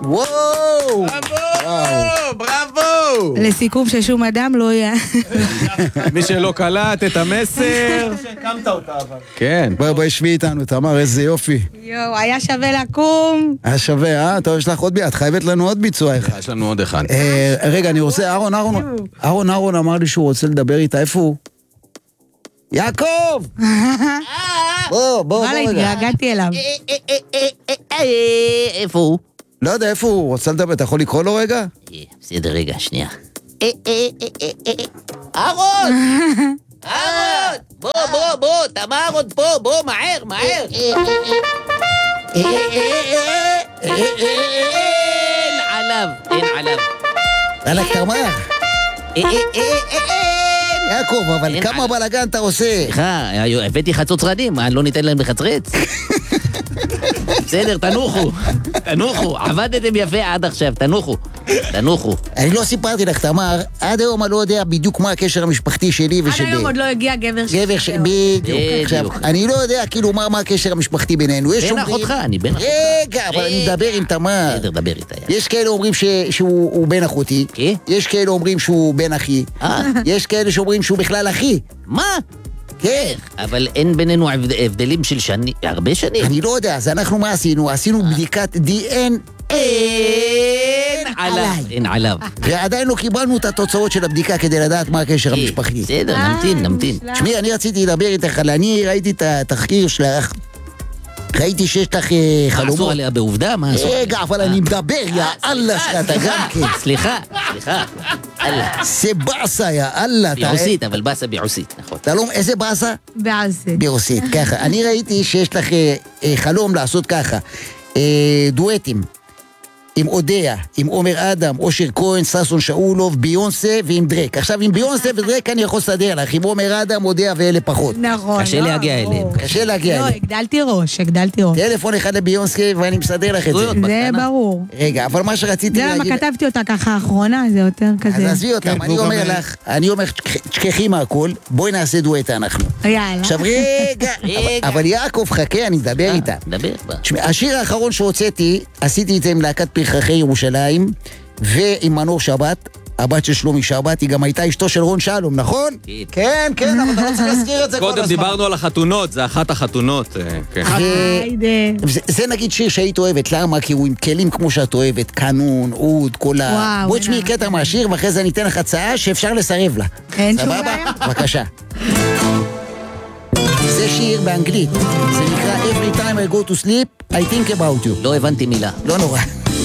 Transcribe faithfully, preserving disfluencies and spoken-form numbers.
וואו! בראבו! בראבו! לסיכום ששום אדם לא יהיה. מי שלא קלט את המסר. שהקמת אותה אבל. כן. בואי בואי שבי איתנו, תמר, איזה יופי. יואו, היה שווה לקום. היה שווה, אה? טוב, יש לך עוד ביד, חייבת לנו עוד ביצוע אחד. יש לנו עוד אחד. אה, רגע, אני רוצה, אהרון, אהרון, אהרון, אהרון אמר לי שהוא רוצה לדבר איתה, איפה הוא? יעקב! בוא, בוא, בוא וואלה, רגע. התגעגעתי אליו. איפה הוא? לא יודע, איפה הוא? רוצה לדבר, אתה יכול לקרוא לו רגע? בסדר, רגע, שנייה. אהרון! אהרון! בוא, בוא, בוא, תמר עוד פה, בוא, מהר, מהר. אין עליו, אין עליו. אלק תמר. יעקב, אבל אין כמה עליו. בלגן אתה עושה? סליחה, הבאתי חצוץ רדים, מה, לא ניתן להם לחצרץ? בסדר, תנוחו, תנוחו, עבדתם יפה עד עכשיו, תנוחו, תנוחו. אני לא סיפרתי לך, תמר, עד היום אני לא יודע בדיוק מה הקשר המשפחתי שלי עד ושלי. היום עוד לא הגיע גבר ש... גבר ש... בדיוק. בדיוק. עכשיו, אני לא יודע כאילו מה מה הקשר המשפחתי בינינו. יש בן אומרים- אחותך, אני בן אחותך. רגע, אבל אני מדבר עם תמר. בסדר, דבר איתה. יאללה. יש כאלה אומרים ש- שהוא הוא בן אחותי, כן? יש כאלה אומרים שהוא בן אחי, אה, יש כאלה שאומרים שהוא בכלל אחי. מה? כן. אבל אין בינינו הבד- הבדלים של שנים, הרבה שנים. אני לא יודע, אז אנחנו מה עשינו? עשינו בדיקת די אן אין עליו, אין עליו. ועדיין לא קיבלנו את התוצאות של הבדיקה כדי לדעת מה הקשר המשפחתי. בסדר, נמתין, נמתין. תשמעי, אני רציתי לדבר איתך, על- אני ראיתי את התחקיר שלך, ראיתי שיש לך אה, מה, אסור חלומות. עליה בעובדה? מה אסור? רגע, אבל אני מדבר, יא אללה שלך, אתה גם כן. סליחה, סליחה. אללה. זה באסה, יא אללה. אתה- ביעוסית, אבל באסה ביעוסית, נכון. אתה לא, איזה באסה? בעזה. ברוסית, ככה. אני ראיתי שיש לך אה, אה, חלום לעשות ככה, אה, דואטים. עם אודיה, עם עומר אדם, אושר כהן, ששון שאולוב, ביונסה ועם דרק. עכשיו עם ביונסה ודרק אני יכול לסדר לך, עם עומר אדם, אודיה ואלה פחות. נכון. קשה לא, להגיע ברור. אליהם. קשה להגיע לא, אליהם. הגדלתי ראש, הגדלתי ראש. טלפון אחד לביונסה ואני מסדר לך את זה. שטויות. זה בקטנה. ברור. רגע, אבל מה שרציתי זה למה להגיד... כתבתי אותה ככה האחרונה, זה יותר אז כזה. עזבי אותם, כן, אני והוא אומר גם- לך, אני אומר, תשכחי מהכל, בואי נעשה דואטה אנחנו. יאללה. עכשיו רגע, אבל- אבל יעקב חכה, אני מדבר איתה. דבר בה. תשמע, השיר האחרון שהוצאתי, עשיתי את זה עם להקת פרחחי ירושלים, ועם מנור שבת, הבת של שלומי שבת, היא גם הייתה אשתו של רון שלום, נכון? כן, כן, אבל אתה לא צריך להזכיר את זה כל קודם הזמן. דיברנו על החתונות, זה אחת החתונות. אה, כן. היידה. זה, זה נגיד שיר שהיית אוהבת, למה? כי הוא עם כלים כמו שאת אוהבת, קנון, אוד, כל ה... וואו, בואי תשמעי אין קטע מהשיר, ואחרי זה אני אתן לך הצעה שאפשר לסרב לה. אין שום סבבה? בעיה. בבקשה. זה שיר באנגלית, זה נקרא Every time I go to sleep, I think about you. לא הבנתי מילה. לא נורא.